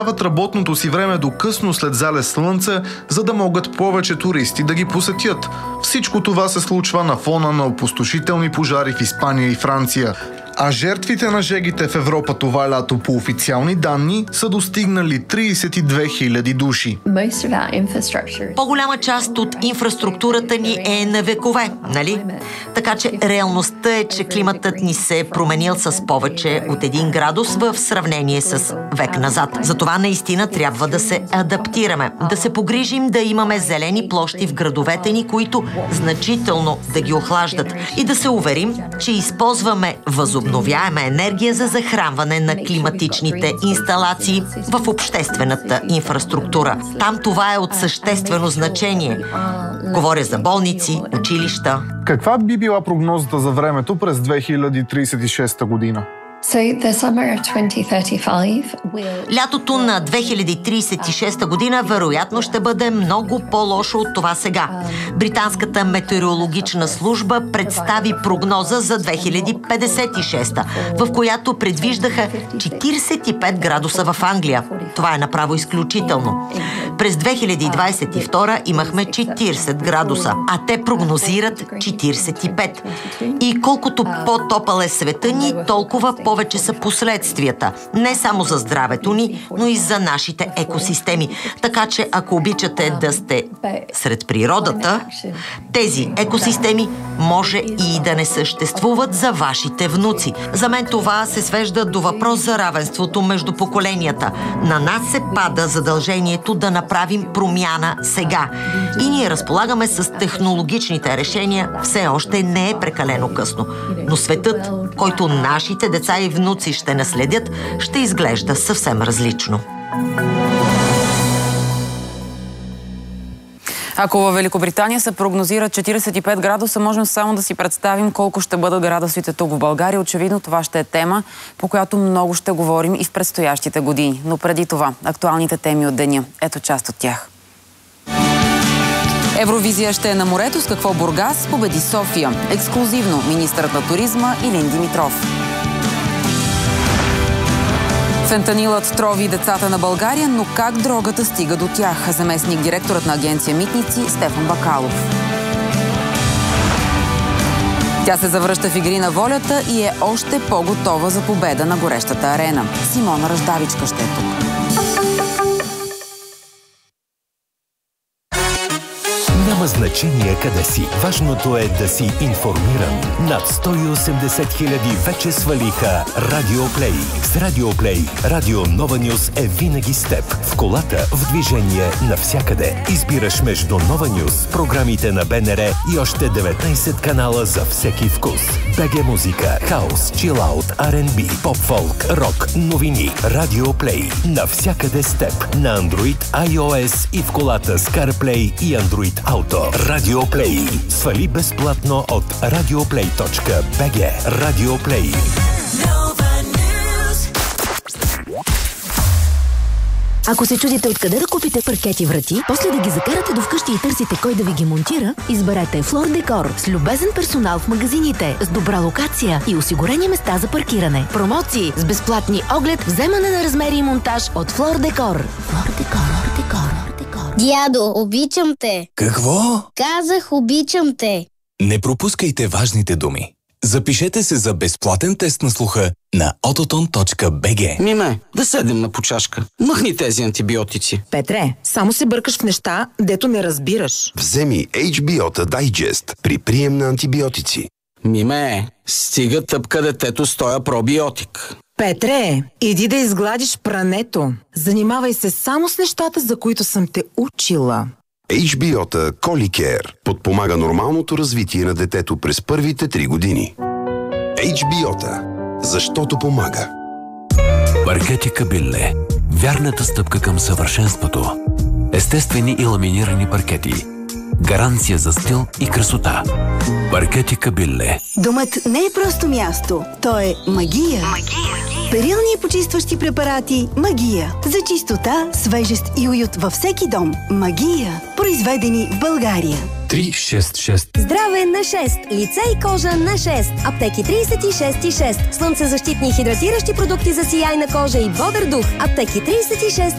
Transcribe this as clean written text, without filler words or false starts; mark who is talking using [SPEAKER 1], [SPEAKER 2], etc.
[SPEAKER 1] работното си време до късно след залез слънце, за да могат повече туристи да ги посетят. Всичко това се случва на фона на опустошителни пожари в Испания и Франция. А жертвите на жегите в Европа това лято по официални данни са достигнали 32 000 души.
[SPEAKER 2] По-голяма част от инфраструктурата ни е на векове, нали? Така че реалността е, че климатът ни се е променил с повече от 1 градус в сравнение с век назад. Затова наистина трябва да се адаптираме, да се погрижим да имаме зелени площи в градовете ни, които значително да ги охлаждат и да се уверим, че използваме възобновяема енергия за захранване на климатичните инсталации в обществената инфраструктура. Там това е от съществено значение. Говоря за болници, училища.
[SPEAKER 1] Каква би била прогнозата за времето през 2036 година?
[SPEAKER 2] Лятото на 2036 година вероятно ще бъде много по-лошо от това сега. Британската метеорологична служба представи прогноза за 2056, в която предвиждаха 45 градуса в Англия. Това е направо изключително. През 2022 имахме 40 градуса, а те прогнозират 45. И колкото по-топъл е света ни, толкова повече са последствията. Не само за здравето ни, но и за нашите екосистеми. Така че, ако обичате да сте сред природата, тези екосистеми може и да не съществуват за вашите внуци. За мен това се свежда до въпрос за равенството между поколенията. На нас се пада задължението да направим промяна сега. И ние разполагаме с технологичните решения. Все още не е прекалено късно. Но светът, който нашите деца и внуци ще наследят, ще изглежда съвсем различно.
[SPEAKER 3] Ако във Великобритания се прогнозира 45 градуса, можем само да си представим колко ще бъдат градусите тук в България. Очевидно това ще е тема, по която много ще говорим и в предстоящите години. Но преди това, актуалните теми от деня. Ето част от тях. Евровизия ще е на морето, с какво Бургас победи София. Ексклузивно министърът на туризма Илин Димитров. Фентанилът трови децата на България, но как дрогата стига до тях? Заместник директорът на агенция Митници Стефан Бакалов. Тя се завръща в игри на волята и е още по-готова за победа на горещата арена. Симона Ръждавичка ще е тук.
[SPEAKER 4] Няма значение къде си. Важното е да си информиран. Над 180 000 вече свалиха Радио Плей. С Радио Плей, Радио Нова Нюс е винаги с теб. В колата, в движение, навсякъде. Избираш между Нова Нюс, програмите на БНР и още 19 канала за всеки вкус. БГ музика, хаус, чилаут, R&B, поп-фолк, рок, новини. Радио Плей. Навсякъде с теб. На Android, iOS и в колата с CarPlay и Android Auto. Радио Плей. Свали безплатно от radioplay.bg. Радио Плей.
[SPEAKER 5] Ако се чудите откъде да купите паркети врати, после да ги закарате до вкъщи и търсите кой да ви ги монтира, изберете Флор Декор с любезен персонал в магазините, с добра локация и осигурени места за паркиране. Промоции с безплатни оглед, вземане на размери и монтаж от Флор Декор. Флор Декор.
[SPEAKER 6] Дядо, обичам те.
[SPEAKER 7] Какво?
[SPEAKER 6] Казах, обичам те.
[SPEAKER 7] Не пропускайте важните думи. Запишете се за безплатен тест на слуха на ototon.bg.
[SPEAKER 8] Миме, да седнем на почашка. Махни тези антибиотици.
[SPEAKER 9] Петре, само се бъркаш в неща, дето не разбираш.
[SPEAKER 10] Вземи HBO Digest при прием на антибиотици.
[SPEAKER 8] Миме, стига тъпка детето с тоя пробиотик.
[SPEAKER 9] Петре, иди да изгладиш прането. Занимавай се само с нещата, за които съм те учила.
[SPEAKER 10] HBO-та Коликер подпомага нормалното развитие на детето през първите 3 години. HBO-та. Защото помага.
[SPEAKER 11] Паркети Кабилле. Вярната стъпка към съвършенството. Естествени и ламинирани паркети. Гаранция за стил и красота. Паркети Кабилле.
[SPEAKER 12] Домът не е просто място. То е магия. Перилни и почистващи препарати Магия. За чистота, свежест и уют във всеки дом. Магия. Произведени в България.
[SPEAKER 11] 366.
[SPEAKER 13] Здраве на 6. Лице и кожа на 6. Аптеки 36 и 6. Слънцезащитни и хидратиращи продукти за сияйна кожа и бодър дух. Аптеки 36